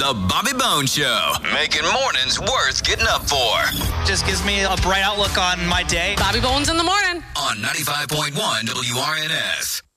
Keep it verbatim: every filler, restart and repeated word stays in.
The Bobby Bones Show, making mornings worth getting up for. Just gives me a bright outlook on my day. Bobby Bones in the morning. On ninety-five point one W R N S.